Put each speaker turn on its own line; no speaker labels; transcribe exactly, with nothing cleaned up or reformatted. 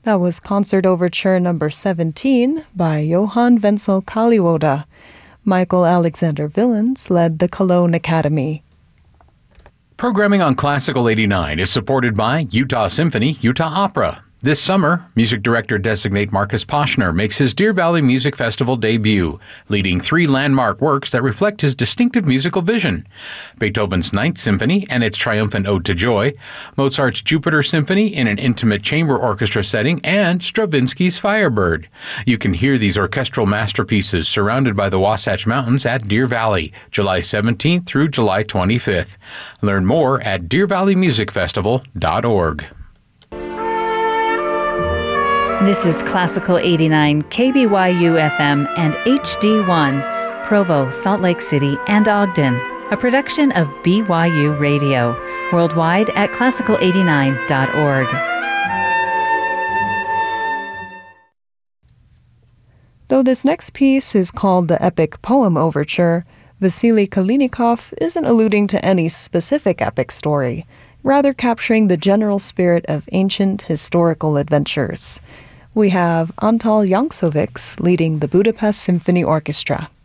That was Concert Overture number seventeen by Johann Wenzel Kaliwoda. Michael Alexander Villens led the Cologne Academy.
Programming on Classical eighty-nine is supported by Utah Symphony, Utah Opera. This summer, music director-designate Marcus Poshner makes his Deer Valley Music Festival debut, leading three landmark works that reflect his distinctive musical vision: Beethoven's Ninth Symphony and its triumphant Ode to Joy, Mozart's Jupiter Symphony in an intimate chamber orchestra setting, and Stravinsky's Firebird. You can hear these orchestral masterpieces surrounded by the Wasatch Mountains at Deer Valley, July seventeenth through July twenty-fifth. Learn more at deer valley music festival dot org.
This is Classical eighty-nine, K B Y U F M and H D one, Provo, Salt Lake City, and Ogden, a production of B Y U Radio, worldwide at classical eighty-nine dot org.
Though this next piece is called the Epic Poem Overture, Vasily Kalinikov isn't alluding to any specific epic story, rather capturing the general spirit of ancient historical adventures. We have Antal Jankovics leading the Budapest Symphony Orchestra.